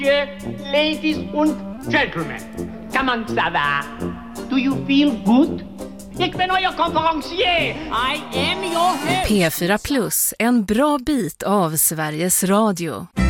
Ladies and gentlemen, comment ça va? Do you feel good? Ik ben your konferencier. I am your head. P4 Plus, en bra bit av Sveriges Radio.